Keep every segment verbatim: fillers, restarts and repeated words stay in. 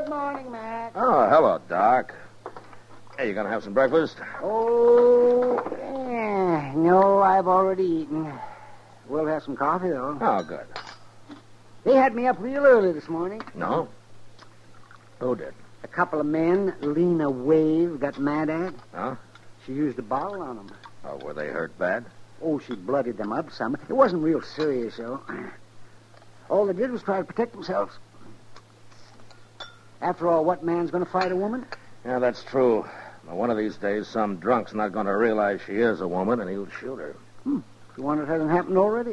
morning, Matt. Oh, hello, Doc. Hey, you gonna have some breakfast? Oh, eh, no, I've already eaten. We'll have some coffee, though. Oh, good. They had me up real early this morning. No? Who did? A couple of men Lena Wave got mad at. Huh? She used a bottle on them. Oh, were they hurt bad? Oh, she bloodied them up some. It wasn't real serious, though. All they did was try to protect themselves. After all, what man's going to fight a woman? Yeah, that's true. Now, one of these days, some drunk's not going to realize she is a woman, and he'll shoot her. Hmm. You wonder if it hasn't happened already?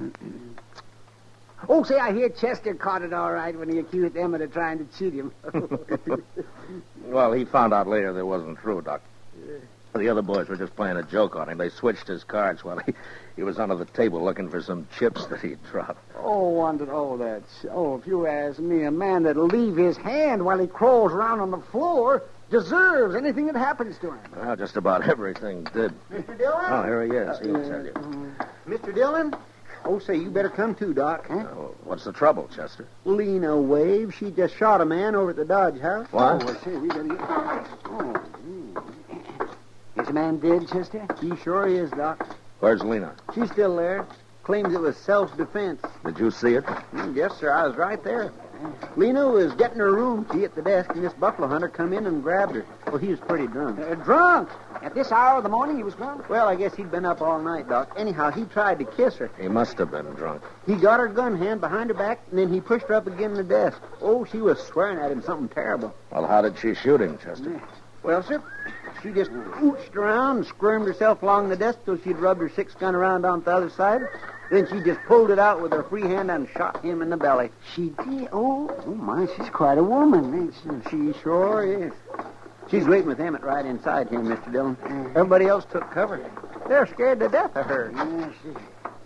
Oh, say, I hear Chester caught it all right when he accused Emmett of trying to cheat him. Well, he found out later that it wasn't true, Doc. The other boys were just playing a joke on him. They switched his cards while he, he was under the table looking for some chips that he'd dropped. Oh, wonder, oh, that's... Oh, if you ask me, a man that'll leave his hand while he crawls around on the floor deserves anything that happens to him. Well, just about everything did. Mister Dillon? Oh, here he is. He'll tell you. Mister Dillon? Oh, say, you better come too, Doc. Huh? Oh, what's the trouble, Chester? Lena Wave, she just shot a man over at the Dodge House. What? Oh, I say, we gotta get... Oh, mm. Is the man dead, Chester? He sure is, Doc. Where's Lena? She's still there. Claims it was self-defense. Did you see it? Mm, yes, sir, I was right there. Lena was getting her room key at the desk, and this buffalo hunter come in and grabbed her. Well, he was pretty drunk. Uh, drunk? At this hour of the morning he was drunk? Well, I guess he'd been up all night, Doc. Anyhow, he tried to kiss her. He must have been drunk. He got her gun hand behind her back, and then he pushed her up against the desk. Oh, she was swearing at him something terrible. Well, how did she shoot him, Chester? Well, sir, she just ooched around and squirmed herself along the desk till she'd rubbed her six gun around on the other side. Then she just pulled it out with her free hand and shot him in the belly. She did? Oh, oh my, she's quite a woman, ain't she? She sure is. She's waiting with Emmett right inside here, Mister Dillon. Everybody else took cover. They're scared to death of her. Yeah, she...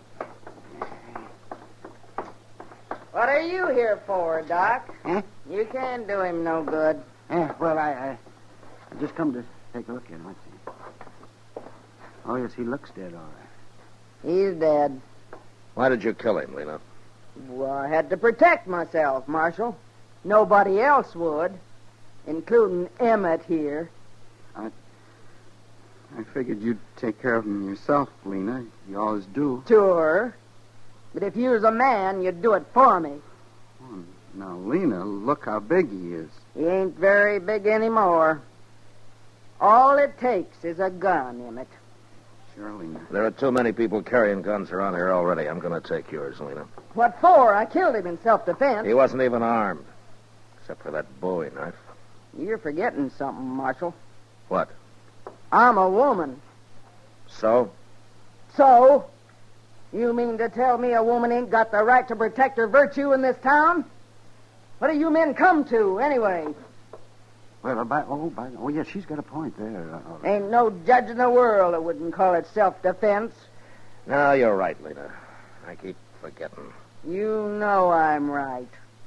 What are you here for, Doc? Huh? You can't do him no good. Yeah, well, I, I, I just come to take a look at him. Let's see. Oh, yes, he looks dead, all right. He's dead. Why did you kill him, Lena? Well, I had to protect myself, Marshal. Nobody else would, including Emmett here. I figured you'd take care of him yourself, Lena. You always do. Sure. But if you was a man, you'd do it for me. Oh, now, Lena, look how big he is. He ain't very big anymore. All it takes is a gun, Emmett. Sure, Lena. There are too many people carrying guns around here already. I'm going to take yours, Lena. What for? I killed him in self-defense. He wasn't even armed, except for that Bowie knife. You're forgetting something, Marshal. What? I'm a woman. So? So? You mean to tell me a woman ain't got the right to protect her virtue in this town? What do you men come to, anyway? Well, by, oh, by, oh, yeah, she's got a point there. Uh, Ain't no judge in the world that wouldn't call it self-defense. No, you're right, Lena. I keep forgetting. You know I'm right.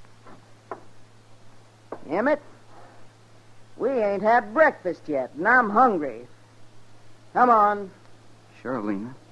Emmett, we ain't had breakfast yet, and I'm hungry. Come on. Sure, Lena.